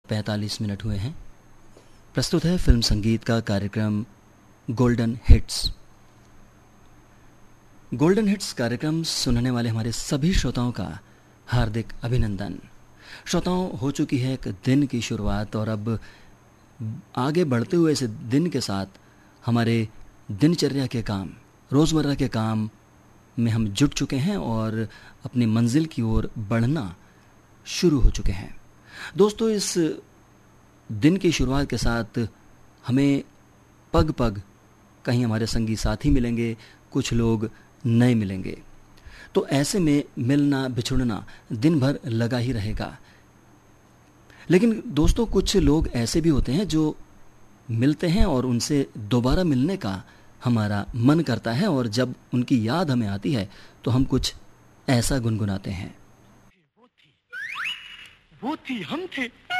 45 हुए हैं। प्रस्तुत है फिल्म संगीत का कार्यक्रम गोल्डन हिट्स। गोल्डन हिट्स कार्यक्रम सुनने वाले हमारे सभी श्रोताओं का हार्दिक अभिनंदन। श्रोताओं, हो चुकी है एक दिन की शुरुआत और अब आगे बढ़ते हुए इस दिन के साथ हमारे दिनचर्या के काम, रोज़मर्रा के काम में हम जुट चुके हैं और अपनी मंजिल की ओर बढ़ना शुरू हो चुके हैं। दोस्तों, इस दिन की शुरुआत के साथ हमें पग पग कहीं हमारे संगी साथी मिलेंगे, कुछ लोग नए मिलेंगे। तो ऐसे में मिलना बिछुड़ना दिन भर लगा ही रहेगा। लेकिन दोस्तों, कुछ लोग ऐसे भी होते हैं जो मिलते हैं और उनसे दोबारा मिलने का हमारा मन करता है, और जब उनकी याद हमें आती है तो हम कुछ ऐसा गुनगुनाते हैं। वो थी हम थे।